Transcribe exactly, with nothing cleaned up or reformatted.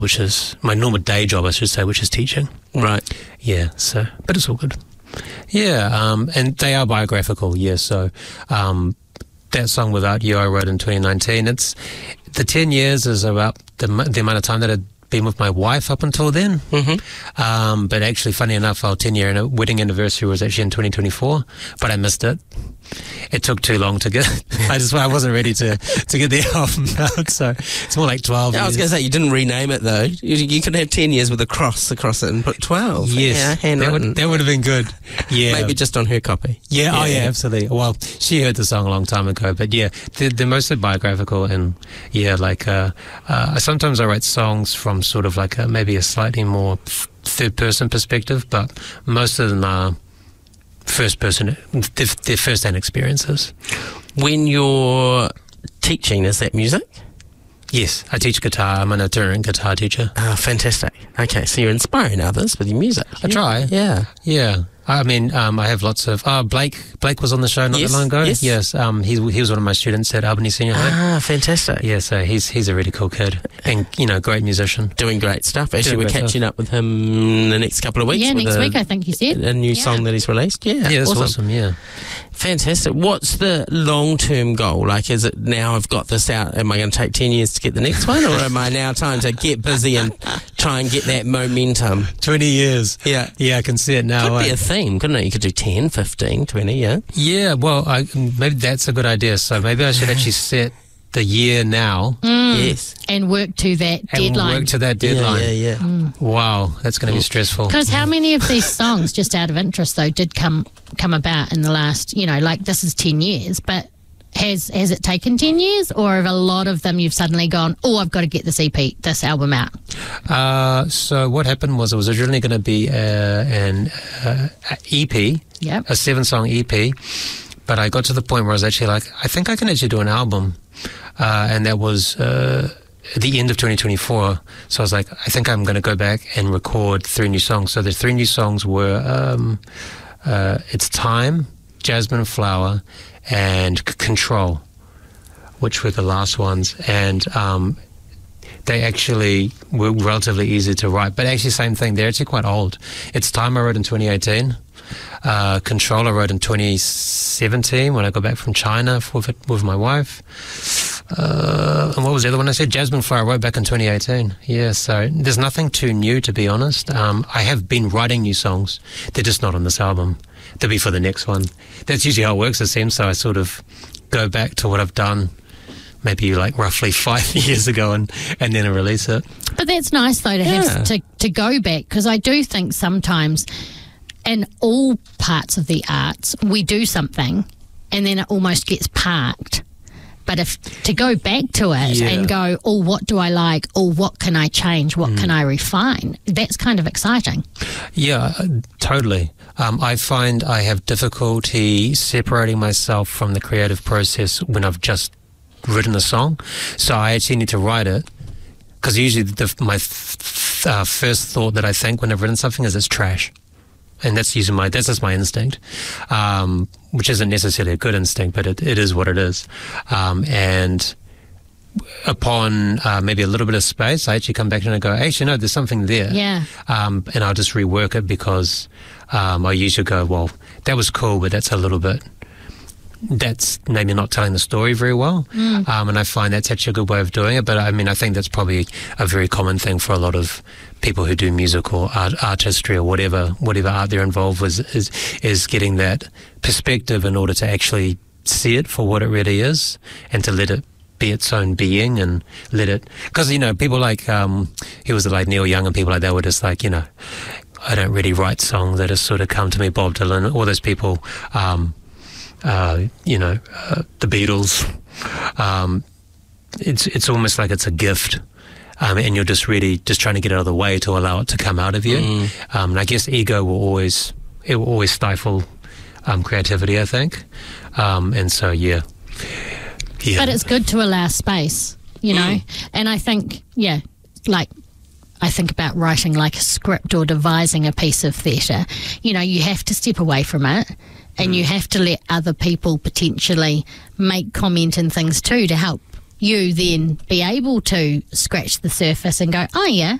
which is my normal day job, I should say, which is teaching. Right. Yeah, so, but it's all good. Yeah, um, and they are biographical, yeah, so um, that song Without You I wrote in twenty nineteen. It's the ten years is about the, the amount of time that I'd been with my wife up until then. Mm-hmm. Um, but actually, funny enough, our ten-year wedding anniversary was actually in twenty twenty-four, but I missed it. It took too long to get. I just I wasn't ready to, to get the album out, so it's more like twelve. Yeah, I was going to say you didn't rename it though. You, you could have ten years with a cross across it and put twelve. Yes, yeah, that handwritten. would that would have been good. Yeah, maybe just on her copy. Yeah, yeah, oh yeah, absolutely. Well, she heard the song a long time ago, but yeah, they're, they're mostly biographical, and yeah, like uh, uh, sometimes I write songs from sort of like a, maybe a slightly more third person perspective, but most of them are first person, their, their first hand experiences. When you're teaching, is that music? Yes, I teach guitar. I'm an itinerant guitar teacher. Ah, fantastic. Okay, so you're inspiring others with your music. I yeah. try. Yeah. Yeah. I mean, um, I have lots of... Oh, Blake Blake was on the show not yes, that long ago. Yes, yes um, he, he was one of my students at Albany Senior High. Ah, fantastic. Yeah, so he's he's a really cool kid and, you know, great musician. Doing great stuff. Actually, Doing we're catching stuff. up with him the next couple of weeks. Yeah, with next a, week, I think you said. A new yeah. song that he's released. Yeah, Yeah, that's awesome. awesome, yeah. Fantastic. What's the long-term goal? Like, is it now I've got this out, am I going to take ten years to get the next one? Or am I now time to get busy and try and get that momentum? twenty years. Yeah. Yeah, I can see it now. Could be I- a theme, couldn't it? You could do ten, fifteen, twenty, yeah? Yeah, well, I, maybe that's a good idea. So maybe I should actually set the year now Yes. And work to that and deadline. work to that deadline. Yeah, yeah, yeah. Wow, that's going to be stressful. Because how many of these songs, just out of interest though, did come come about in the last, you know, like this is ten years, but has has it taken ten years, or have a lot of them you've suddenly gone, oh, I've got to get this E P, this album out? Uh, so what happened was it was originally going to be uh, an uh, E P, Yep. a seven-song E P, but I got to the point where I was actually like, I think I can actually do an album, uh, and that was uh, at the end of twenty twenty-four. So I was like, I think I'm going to go back and record three new songs. So the three new songs were um, uh, It's Time, Jasmine Flower, and C- Control, which were the last ones. And um, they actually were relatively easy to write, but actually same thing, they're actually quite old. It's Time I wrote in twenty eighteen. Uh, Control I wrote in twenty seventeen when I got back from China with, it, with my wife. Uh, and what was the other one I said? Jasmine Flower I wrote back in twenty eighteen. Yeah, so there's nothing too new, to be honest. Um, I have been writing new songs. They're just not on this album. They'll be for the next one. That's usually how it works, it seems. So I sort of go back to what I've done maybe like roughly five years ago and, and then I release it. But that's nice though to Yeah. have to, to go back, because I do think sometimes in all parts of the arts we do something and then it almost gets parked. But if to go back to it Yeah. and go, oh, what do I like? Or what can I change? What Mm. can I refine? That's kind of exciting. Yeah, uh, totally. Um, I find I have difficulty separating myself from the creative process when I've just written a song. So I actually need to write it, because usually the, my f- uh, first thought that I think when I've written something is it's trash. And that's usually my, that's just my instinct, um, which isn't necessarily a good instinct, but it, it is what it is. Um, and upon uh, maybe a little bit of space, I actually come back and I go, actually, no, there's something there. Yeah. Um, and I'll just rework it because um, I usually go, well, that was cool, but that's a little bit, that's maybe not telling the story very well. Mm. Um, and I find that's actually a good way of doing it. But I mean, I think that's probably a very common thing for a lot of people who do music or art, art history or whatever, whatever art they're involved with, is, is getting that perspective in order to actually see it for what it really is and to let it be its own being and let it, because, you know, people like, um, he was like Neil Young and people like that were just like, you know, I don't really write songs that just sort of come to me, Bob Dylan, all those people, um, uh, you know, uh, the Beatles, um, it's, it's almost like it's a gift. Um, and you're just really just trying to get it out of the way to allow it to come out of you. Mm. Um, and I guess ego will always, it will always stifle um, creativity, I think. Um, and so, yeah. yeah. But it's good to allow space, you know. Mm. And I think, yeah, like I think about writing like a script or devising a piece of theatre. You know, you have to step away from it and mm. you have to let other people potentially make comment and things too to help you then be able to scratch the surface and go, oh yeah,